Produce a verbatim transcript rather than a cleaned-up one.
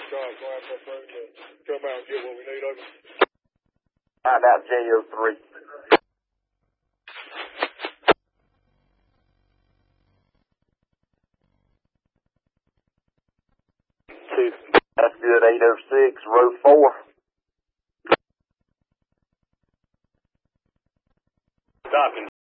Josh, we'll have that road to come out and get what we need of it. Find out J O three. Two. That's good. eight oh six, row four. Docking.